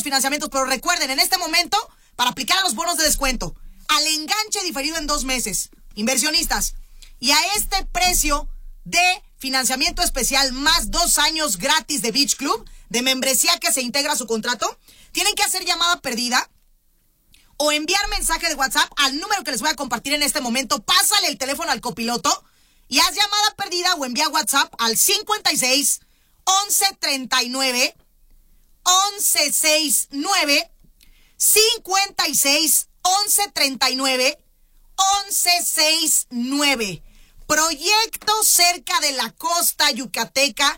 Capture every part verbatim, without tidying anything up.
los financiamientos, pero recuerden, en este momento, para aplicar a los bonos de descuento, al enganche diferido en dos meses, inversionistas, y a este precio de financiamiento especial más dos años gratis de Beach Club, de membresía que se integra a su contrato, tienen que hacer llamada perdida o enviar mensaje de WhatsApp al número que les voy a compartir en este momento. Pásale el teléfono al copiloto y haz llamada perdida o envía WhatsApp al cincuenta y seis, once treinta y nueve, once sesenta y nueve, cincuenta y seis, once treinta y nueve, once sesenta y nueve. Proyecto cerca de la costa yucateca,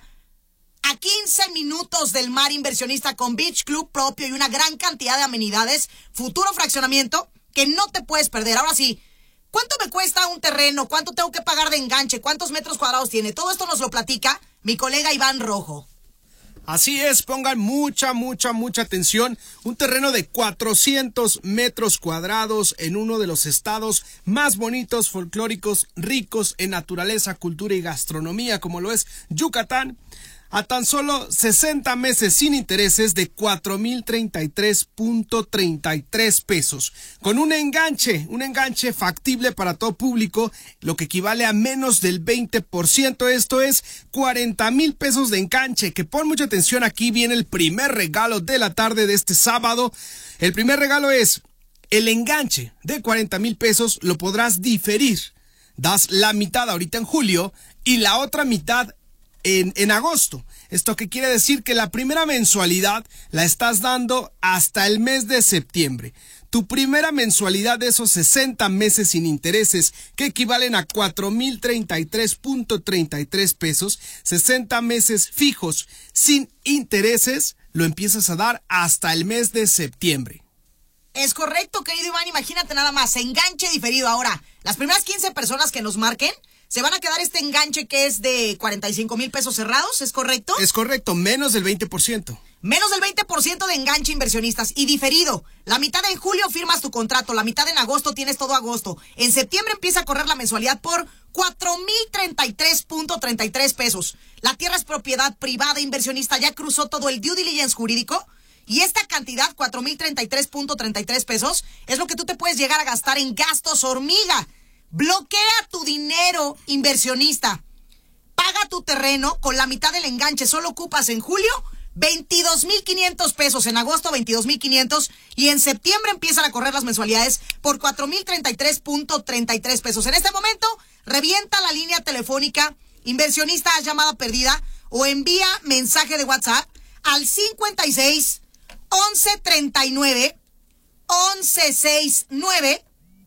a quince minutos del mar, inversionista, con Beach Club propio y una gran cantidad de amenidades. Futuro fraccionamiento que no te puedes perder. Ahora sí, ¿cuánto me cuesta un terreno? ¿Cuánto tengo que pagar de enganche? ¿Cuántos metros cuadrados tiene? Todo esto nos lo platica mi colega Iván Rojo. Así es, pongan mucha, mucha, mucha atención. Un terreno de cuatrocientos metros cuadrados en uno de los estados más bonitos, folclóricos, ricos en naturaleza, cultura y gastronomía, como lo es Yucatán, a tan solo sesenta meses sin intereses de cuatro mil treinta y tres punto treinta y tres pesos. Con un enganche, un enganche factible para todo público, lo que equivale a menos del veinte por ciento. Esto es cuarenta mil pesos de enganche, que pon mucha atención, aquí viene el primer regalo de la tarde de este sábado. El primer regalo es el enganche de cuarenta mil pesos, lo podrás diferir. Das la mitad ahorita en julio y la otra mitad En, en agosto. Esto que quiere decir que la primera mensualidad la estás dando hasta el mes de septiembre. Tu primera mensualidad de esos sesenta meses sin intereses, que equivalen a cuatro mil treinta y tres punto treinta y tres pesos, sesenta meses fijos sin intereses, lo empiezas a dar hasta el mes de septiembre. Es correcto, querido Iván, imagínate nada más, enganche diferido. Ahora, las primeras quince personas que nos marquen se van a quedar este enganche que es de cuarenta y cinco mil pesos cerrados, ¿es correcto? Es correcto, menos del veinte por ciento. Menos del veinte por ciento de enganche, inversionistas, y diferido. La mitad en julio firmas tu contrato, la mitad en agosto tienes todo agosto. En septiembre empieza a correr la mensualidad por cuatro mil treinta y tres punto treinta y tres pesos. La tierra es propiedad privada, inversionista, ya cruzó todo el due diligence jurídico. Y esta cantidad, cuatro mil treinta y tres punto treinta y tres pesos, es lo que tú te puedes llegar a gastar en gastos hormiga. Bloquea tu dinero, inversionista. Paga tu terreno con la mitad del enganche. Solo ocupas en julio veintidós mil quinientos pesos, en agosto veintidós mil quinientos y en septiembre empiezan a correr las mensualidades por cuatro mil treinta y tres punto treinta y tres pesos. En este momento, revienta la línea telefónica, inversionista, haz llamada perdida o envía mensaje de WhatsApp al cincuenta y seis, once treinta y nueve, once sesenta y nueve,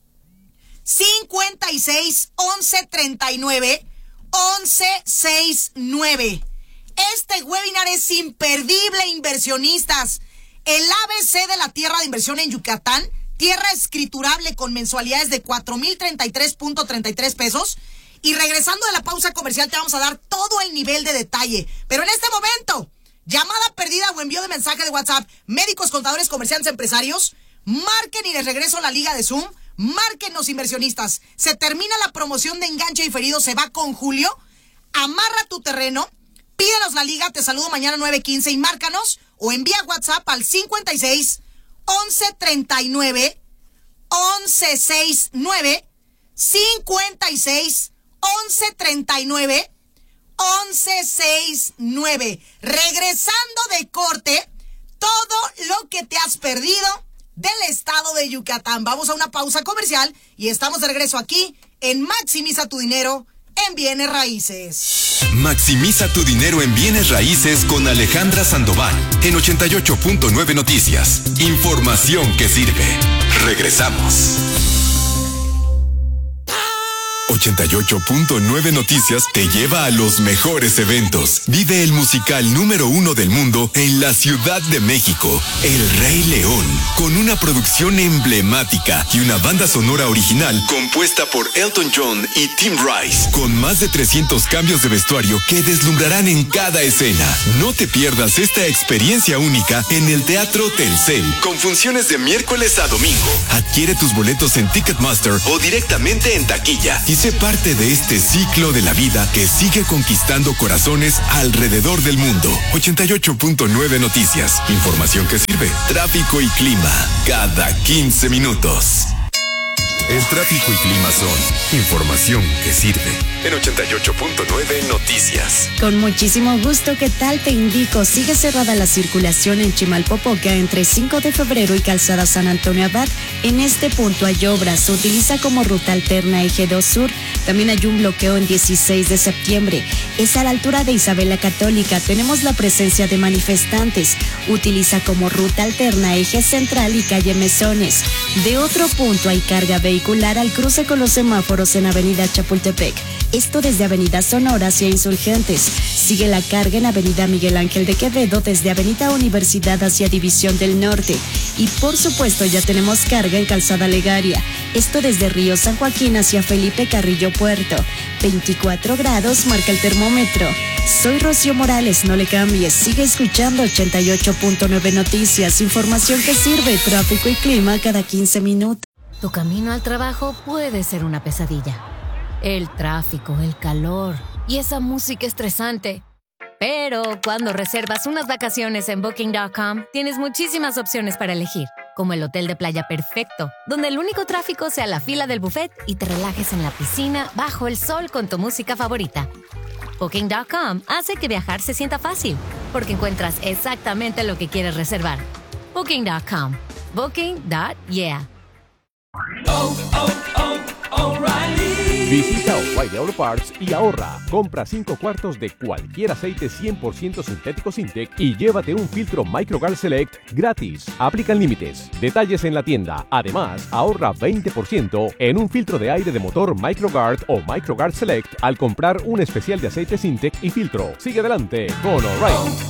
cincuenta y seis, once treinta y nueve, once sesenta y nueve. Este webinar es imperdible, inversionistas. El A B C de la tierra de inversión en Yucatán, tierra escriturable con mensualidades de cuatro mil treinta y tres punto treinta y tres pesos. Y regresando de la pausa comercial te vamos a dar todo el nivel de detalle. Pero en este momento, llamada perdida o envío de mensaje de WhatsApp, médicos, contadores, comerciantes, empresarios, marquen y les regreso la liga de Zoom. Márquenos, inversionistas. Se termina la promoción de enganche diferido, se va con julio. Amarra tu terreno, pídenos la liga, te saludo mañana nueve quince y márcanos o envía WhatsApp al cincuenta y seis, once treinta y nueve, once sesenta y nueve, cincuenta y seis, once treinta y nueve, once sesenta y nueve. Regresando de corte, todo lo que te has perdido del estado de Yucatán. Vamos a una pausa comercial y estamos de regreso aquí en Maximiza tu dinero en bienes raíces. Maximiza tu dinero en bienes raíces con Alejandra Sandoval en ochenta y ocho punto nueve Noticias. Información que sirve. Regresamos. ochenta y ocho punto nueve Noticias te lleva a los mejores eventos. Vive el musical número uno del mundo en la Ciudad de México, El Rey León, con una producción emblemática y una banda sonora original compuesta por Elton John y Tim Rice, con más de trescientos cambios de vestuario que deslumbrarán en cada escena. No te pierdas esta experiencia única en el Teatro Telcel, con funciones de miércoles a domingo. Adquiere tus boletos en Ticketmaster o directamente en taquilla y sé parte de este ciclo de la vida que sigue conquistando corazones alrededor del mundo. ochenta y ocho punto nueve Noticias. Información que sirve. Tráfico y clima. Cada quince minutos. El tráfico y clima son información que sirve. En ochenta y ocho punto nueve Noticias. Con muchísimo gusto, ¿qué tal? Te indico, sigue cerrada la circulación en Chimalpopoca entre cinco de febrero y Calzada San Antonio Abad. En este punto hay obras, se utiliza como ruta alterna Eje dos Sur. También hay un bloqueo en dieciséis de septiembre. Es a la altura de Isabel la Católica. Tenemos la presencia de manifestantes. Utiliza como ruta alterna Eje Central y Calle Mesones. De otro punto hay carga vehicular al cruce con los semáforos en Avenida Chapultepec. Esto desde Avenida Sonora hacia Insurgentes. Sigue la carga en Avenida Miguel Ángel de Quevedo desde Avenida Universidad hacia División del Norte. Y por supuesto ya tenemos carga en Calzada Legaria. Esto desde Río San Joaquín hacia Felipe Carrillo Puerto. veinticuatro grados marca el termómetro. Soy Rocío Morales, no le cambies. Sigue escuchando ochenta y ocho punto nueve Noticias. Información que sirve, tráfico y clima cada quince minutos. Tu camino al trabajo puede ser una pesadilla. El tráfico, el calor y esa música estresante. Pero cuando reservas unas vacaciones en Booking punto com, tienes muchísimas opciones para elegir, como el hotel de playa perfecto, donde el único tráfico sea la fila del buffet y te relajes en la piscina bajo el sol con tu música favorita. Booking punto com hace que viajar se sienta fácil, porque encuentras exactamente lo que quieres reservar. Booking punto com. Booking punto yeah. Oh, oh, oh, O'Reilly. Visita O'Reilly Auto Parts y ahorra. Compra cinco cuartos de cualquier aceite cien por ciento sintético Sintec y llévate un filtro MicroGuard Select gratis. Aplican límites. Detalles en la tienda. Además, ahorra veinte por ciento en un filtro de aire de motor MicroGuard o MicroGuard Select al comprar un especial de aceite Sintec y filtro. Sigue adelante con O'Reilly.